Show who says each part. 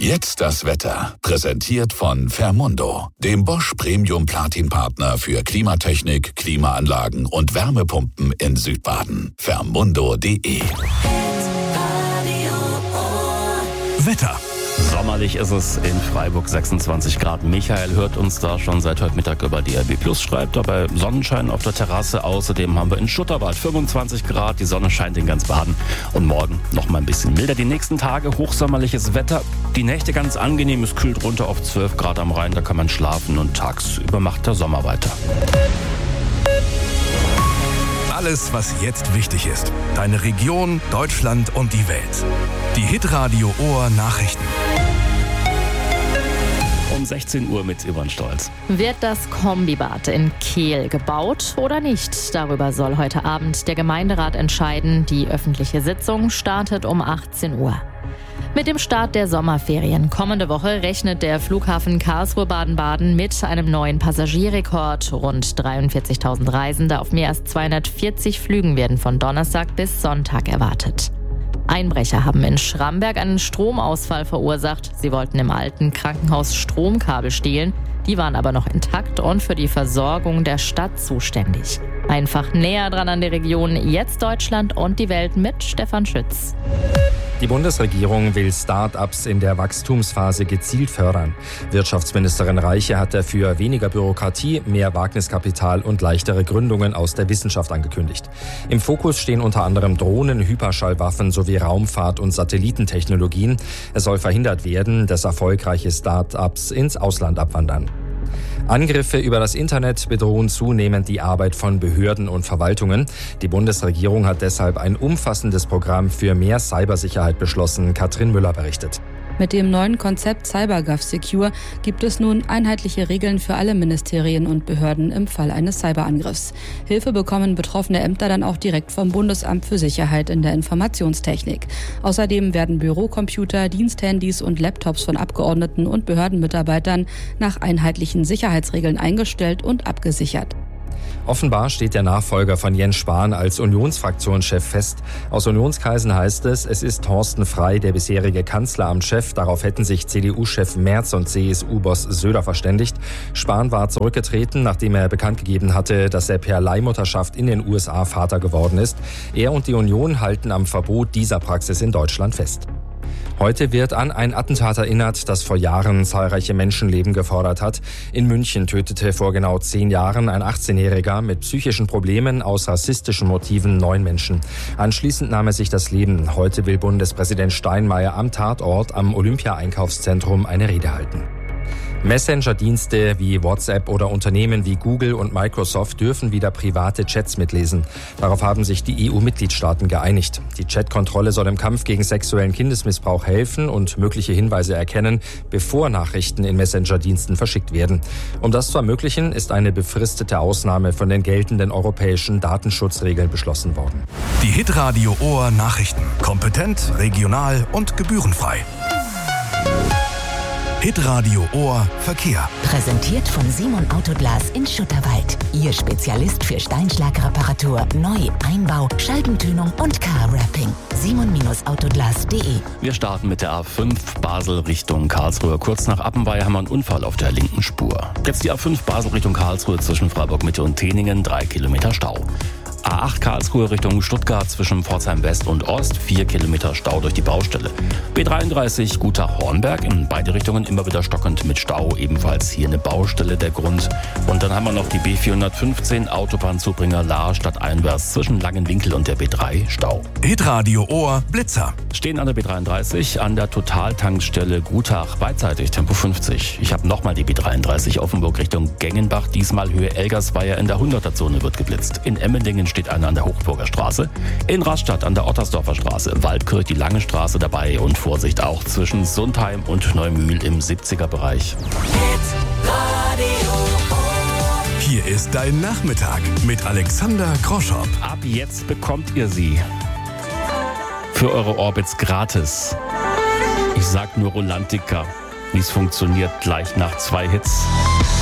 Speaker 1: Jetzt das Wetter. Präsentiert von Fermundo, dem Bosch Premium Platin Partner für Klimatechnik, Klimaanlagen und Wärmepumpen in Südbaden. Fermundo.de.
Speaker 2: Wetter.
Speaker 3: Sommerlich ist es in Freiburg, 26 Grad. Michael hört uns da schon seit heute Mittag über DRB+, schreibt dabei Sonnenschein auf der Terrasse. Außerdem haben wir in Schutterwald 25 Grad, die Sonne scheint in ganz Baden. Und morgen noch mal ein bisschen milder. Die nächsten Tage hochsommerliches Wetter. Die Nächte ganz angenehm, es kühlt runter auf 12 Grad am Rhein, da kann man schlafen und tagsüber macht der Sommer weiter.
Speaker 2: Alles, was jetzt wichtig ist. Deine Region, Deutschland und die Welt. Die Hitradio Ohr Nachrichten.
Speaker 3: Um 16 Uhr mit Yvonne Stolz.
Speaker 4: Wird das Kombibad in Kehl gebaut oder nicht? Darüber soll heute Abend der Gemeinderat entscheiden. Die öffentliche Sitzung startet um 18 Uhr. Mit dem Start der Sommerferien kommende Woche rechnet der Flughafen Karlsruhe-Baden-Baden mit einem neuen Passagierrekord. Rund 43.000 Reisende auf mehr als 240 Flügen werden von Donnerstag bis Sonntag erwartet. Einbrecher haben in Schramberg einen Stromausfall verursacht. Sie wollten im alten Krankenhaus Stromkabel stehlen. Die waren aber noch intakt und für die Versorgung der Stadt zuständig. Einfach näher dran an der Region, jetzt Deutschland und die Welt mit Stefan Schütz.
Speaker 5: Die Bundesregierung will Start-ups in der Wachstumsphase gezielt fördern. Wirtschaftsministerin Reiche hat dafür weniger Bürokratie, mehr Wagniskapital und leichtere Gründungen aus der Wissenschaft angekündigt. Im Fokus stehen unter anderem Drohnen, Hyperschallwaffen sowie Raumfahrt- und Satellitentechnologien. Es soll verhindert werden, dass erfolgreiche Start-ups ins Ausland abwandern. Angriffe über das Internet bedrohen zunehmend die Arbeit von Behörden und Verwaltungen. Die Bundesregierung hat deshalb ein umfassendes Programm für mehr Cybersicherheit beschlossen. Katrin Müller berichtet.
Speaker 6: Mit dem neuen Konzept CyberGovSecure gibt es nun einheitliche Regeln für alle Ministerien und Behörden im Fall eines Cyberangriffs. Hilfe bekommen betroffene Ämter dann auch direkt vom Bundesamt für Sicherheit in der Informationstechnik. Außerdem werden Bürocomputer, Diensthandys und Laptops von Abgeordneten und Behördenmitarbeitern nach einheitlichen Sicherheitsregeln eingestellt und abgesichert.
Speaker 5: Offenbar steht der Nachfolger von Jens Spahn als Unionsfraktionschef fest. Aus Unionskreisen heißt es ist Thorsten Frey, der bisherige Kanzleramtschef. Darauf hätten sich CDU-Chef Merz und CSU-Boss Söder verständigt. Spahn war zurückgetreten, nachdem er bekannt gegeben hatte, dass er per Leihmutterschaft in den USA Vater geworden ist. Er und die Union halten am Verbot dieser Praxis in Deutschland fest. Heute wird an ein Attentat erinnert, das vor Jahren zahlreiche Menschenleben gefordert hat. In München tötete vor genau 10 Jahren ein 18-Jähriger mit psychischen Problemen aus rassistischen Motiven 9 Menschen. Anschließend nahm er sich das Leben. Heute will Bundespräsident Steinmeier am Tatort am Olympia-Einkaufszentrum eine Rede halten. Messenger-Dienste wie WhatsApp oder Unternehmen wie Google und Microsoft dürfen wieder private Chats mitlesen. Darauf haben sich die EU-Mitgliedstaaten geeinigt. Die Chatkontrolle soll im Kampf gegen sexuellen Kindesmissbrauch helfen und mögliche Hinweise erkennen, bevor Nachrichten in Messenger-Diensten verschickt werden. Um das zu ermöglichen, ist eine befristete Ausnahme von den geltenden europäischen Datenschutzregeln beschlossen worden.
Speaker 2: Die Hitradio Ohr Nachrichten. Kompetent, regional und gebührenfrei. Hitradio Ohr Verkehr.
Speaker 7: Präsentiert von Simon Autoglas in Schutterwald. Ihr Spezialist für Steinschlagreparatur, Neu-, Einbau, Scheibentönung und Car-Wrapping. simon-autoglas.de.
Speaker 3: Wir starten mit der A5 Basel Richtung Karlsruhe. Kurz nach Appenweier haben wir einen Unfall auf der linken Spur. Jetzt die A5 Basel Richtung Karlsruhe zwischen Freiburg Mitte und Teningen, 3 Kilometer Stau. A8 Karlsruhe Richtung Stuttgart zwischen Pforzheim West und Ost, 4 Kilometer Stau durch die Baustelle. B33 Gutach-Hornberg, in beide Richtungen immer wieder stockend mit Stau, ebenfalls hier eine Baustelle der Grund. Und dann haben wir noch die B415 Autobahnzubringer Lahr stadteinwärts zwischen Langenwinkel und der B3 Stau.
Speaker 2: Hitradio Ohr Blitzer.
Speaker 3: Stehen an der B33 an der Totaltankstelle Gutach beidseitig Tempo 50. Ich habe nochmal die B33 Offenburg Richtung Gengenbach, diesmal Höhe Elgersweier in der 100er-Zone wird geblitzt. In Emmendingen steht einer an der Hochburger Straße. In Rastatt an der Ottersdorfer Straße, Waldkirch die Lange Straße dabei und Vorsicht auch zwischen Sundheim und Neumühl im 70er-Bereich.
Speaker 2: Hier ist dein Nachmittag mit Alexander Kroschop.
Speaker 3: Ab jetzt bekommt ihr sie für eure Orbits gratis. Ich sag nur Rolantica. Wie es funktioniert, gleich nach 2 Hits.